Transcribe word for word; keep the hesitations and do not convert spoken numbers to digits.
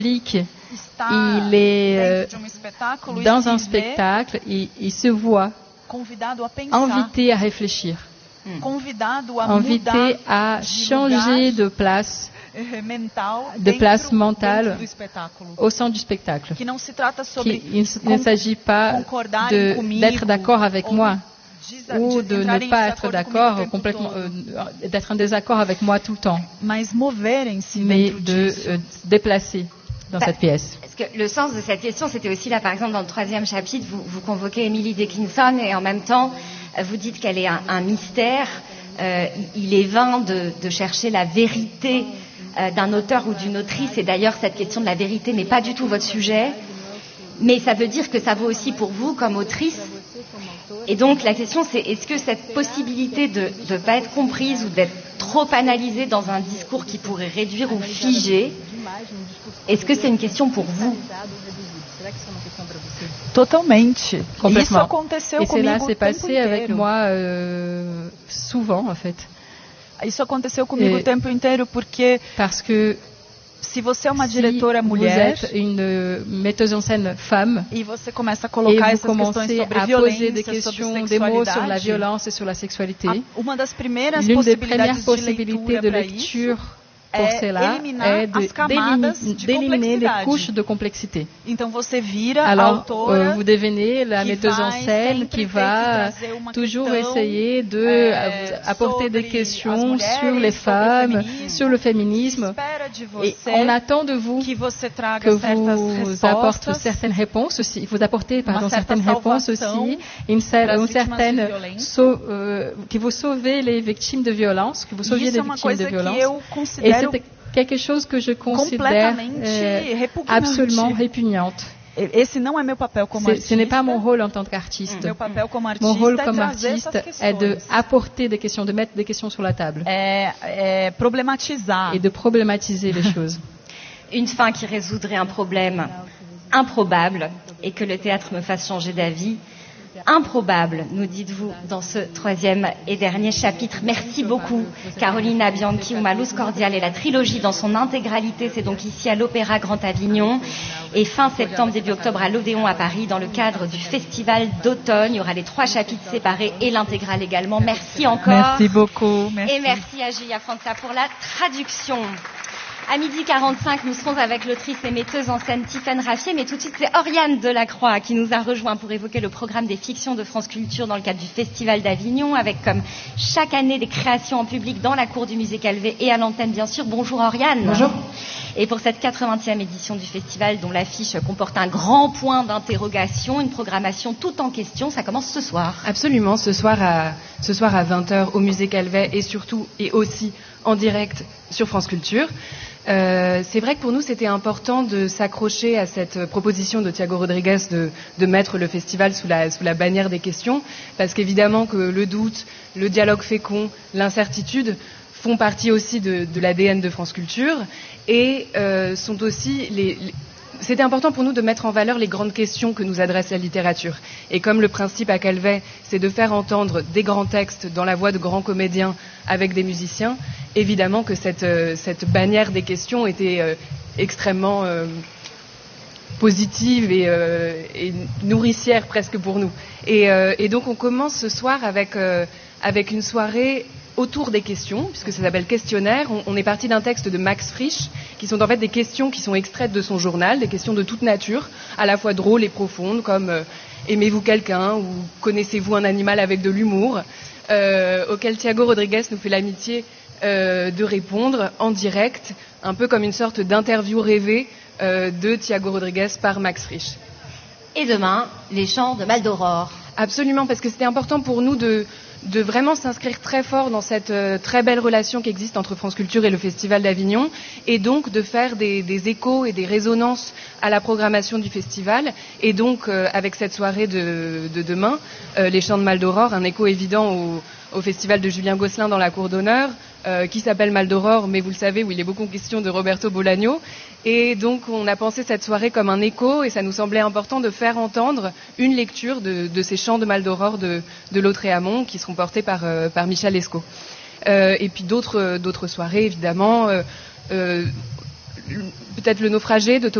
il est euh, dans un spectacle, il, il se voit invité à réfléchir, invité à changer de place, de place mentale au sein du spectacle. Qu'il, il ne s'agit pas de, d'être d'accord avec moi ou de ne pas être d'accord complètement, euh, d'être en désaccord avec moi tout le temps, mais de euh, se déplacer dans bah, cette pièce. Parce que le sens de cette question, c'était aussi là, par exemple, dans le troisième chapitre, vous, vous convoquez Emily Dickinson et en même temps, vous dites qu'elle est un, un mystère. Euh, il est vain de, de chercher la vérité euh, d'un auteur ou d'une autrice, et d'ailleurs, cette question de la vérité n'est pas du tout votre sujet. Mais ça veut dire que ça vaut aussi pour vous, comme autrice. Et donc, la question, c'est est-ce que cette possibilité de ne pas être comprise ou d'être trop analysée dans un discours qui pourrait réduire ou figer, est-ce que c'est une question pour vous? Totalmente. Complètement. Et cela s'est passé avec moi euh, souvent, en fait. Isso aconteceu comigo o tempo inteiro porque parce que se você é uma diretora mulher, vous êtes une metteuse en scène femme, e você começa a colocar essas questões sobre à violência, des questions, sobre des mots sur la sexualidade, violence et sur la sexualité, uma das primeiras l'une des possibilidades premières possibilités de lecture pour é cela est de, d'éliminer les couches de complexité. Então você vira Alors, a autora euh, vous devenez la metteuse en scène qui va toujours essayer de euh, apporter des questions sur les femmes, sur le féminisme. Et on attend de vous que vous apportez certaines réponses aussi, vous apportez pardon, certaines réponses aussi, une, une certaine sau, euh, que vous sauvez les victimes de violence, que vous sauviez les victimes de violence. Et c'est quelque chose que je considère euh, absolument répugnante. Esse não é meu papel como artista. Ce n'est pas mon rôle en tant qu'artiste. Meu papel como artista mon rôle comme é artiste est de apporter des questions, de mettre des questions sur la table. É, é problematizar. Et de problématiser les choses. Une fin qui résoudrait un problème improbable et que le théâtre me fasse changer d'avis. Improbable, nous dites-vous dans ce troisième et dernier chapitre. Merci beaucoup, Carolina Bianchi, Uma Luz Cordiale et la trilogie dans son intégralité. C'est donc ici à l'Opéra Grand Avignon. Et fin septembre, début octobre à l'Odéon à Paris, dans le cadre du Festival d'automne. Il y aura les trois chapitres séparés et l'intégrale également. Merci encore. Merci beaucoup. Merci. Et merci à Gilles Franza pour la traduction. À midi quarante-cinq, nous serons avec l'autrice et metteuse en scène Tiffaine Raffier, mais tout de suite c'est Oriane Delacroix qui nous a rejoint pour évoquer le programme des fictions de France Culture dans le cadre du Festival d'Avignon, avec comme chaque année des créations en public dans la cour du musée Calvet et à l'antenne bien sûr. Bonjour Oriane. Bonjour. Et pour cette quatre-vingtième édition du festival dont l'affiche comporte un grand point d'interrogation, une programmation toute en question, ça commence ce soir. Absolument, ce soir à, ce soir à vingt heures au musée Calvet et surtout et aussi en direct sur France Culture. Euh, c'est vrai que pour nous c'était important de s'accrocher à cette proposition de Thiago Rodrigues de, de mettre le festival sous la, sous la bannière des questions, parce qu'évidemment que le doute, le dialogue fécond, l'incertitude font partie aussi de, de l'A D N de France Culture et euh, sont aussi les, les C'était important pour nous de mettre en valeur les grandes questions que nous adresse la littérature. Et comme le principe à Calvet, c'est de faire entendre des grands textes dans la voix de grands comédiens avec des musiciens, évidemment que cette, euh, cette bannière des questions était euh, extrêmement euh, positive et, euh, et nourricière presque pour nous. Et, euh, et donc on commence ce soir avec, euh, avec une soirée autour des questions, puisque ça s'appelle questionnaire. On, on est parti d'un texte de Max Frisch, qui sont en fait des questions qui sont extraites de son journal, des questions de toute nature, à la fois drôles et profondes, comme euh, aimez-vous quelqu'un ou connaissez-vous un animal avec de l'humour, euh, auquel Thiago Rodrigues nous fait l'amitié euh, de répondre en direct, un peu comme une sorte d'interview rêvée euh, de Thiago Rodrigues par Max Frisch. Et demain, les chants de Maldoror. Absolument, parce que c'était important pour nous de de vraiment s'inscrire très fort dans cette euh, très belle relation qui existe entre France Culture et le Festival d'Avignon, et donc de faire des, des échos et des résonances à la programmation du festival, et donc euh, avec cette soirée de, de demain, euh, les chants de Maldoror, un écho évident au, au festival de Julien Gosselin dans la cour d'honneur, euh, qui s'appelle Maldoror, mais vous le savez, où il est beaucoup question de Roberto Bolaño. Et donc on a pensé cette soirée comme un écho, et ça nous semblait important de faire entendre une lecture de, de ces chants de Maldoror de, de Lautréamont, qui seront portés par, euh, par Michel Lescaut. Euh, et puis d'autres, d'autres soirées, évidemment. Euh, euh, peut-être le naufragé de